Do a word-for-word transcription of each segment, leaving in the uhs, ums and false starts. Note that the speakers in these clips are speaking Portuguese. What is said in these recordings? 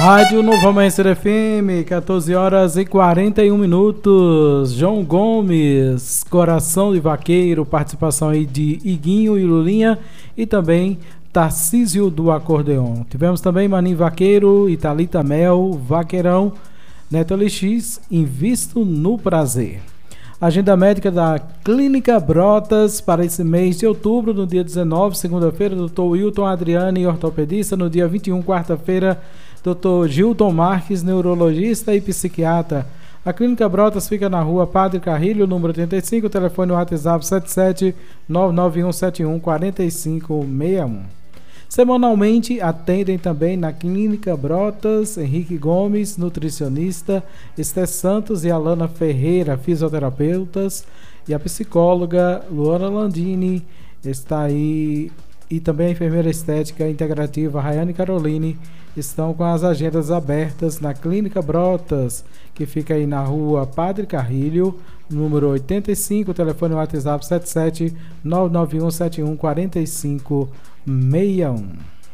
Rádio Novo Amanhecer F M, quatorze horas e quarenta e um minutos. João Gomes, Coração de Vaqueiro, participação aí de Iguinho e Lulinha e também Tarcísio do Acordeon. Tivemos também Maninho Vaqueiro, Italita Mel, Vaqueirão, Neto L X, Invisto no Prazer. Agenda médica da Clínica Brotas para esse mês de outubro, no dia dezenove, segunda-feira, doutor Wilton Adriane, ortopedista. No dia vinte e um, quarta-feira, doutor Gilton Marques, neurologista e psiquiatra. A Clínica Brotas fica na rua Padre Carrilho, número oitenta e cinco, telefone WhatsApp sete sete nove nove um sete um quatro cinco seis um. Semanalmente atendem também na Clínica Brotas Henrique Gomes, nutricionista, Esté Santos e Alana Ferreira, fisioterapeutas, e a psicóloga Luana Landini está aí, e também a enfermeira estética integrativa Rayane Caroline estão com as agendas abertas na Clínica Brotas, que fica aí na rua Padre Carrilho, número oitenta e cinco, telefone WhatsApp sete sete nove nove um sete um quatro cinco seis um.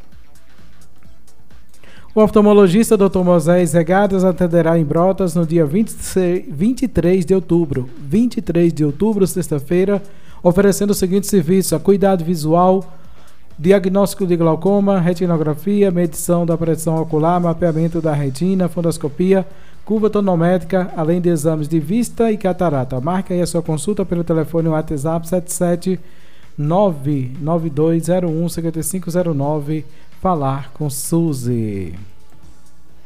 O oftalmologista doutor Moisés Regadas atenderá em Brotas no dia vinte e três de outubro, vinte e três de outubro, sexta-feira, oferecendo o seguinte serviço: a cuidado visual, diagnóstico de glaucoma, retinografia, medição da pressão ocular, mapeamento da retina, fundoscopia, curva tonométrica, além de exames de vista e catarata. Marque aí a sua consulta pelo telefone WhatsApp sete sete nove nove dois zero um cinco cinco zero nove. Falar com Suzy.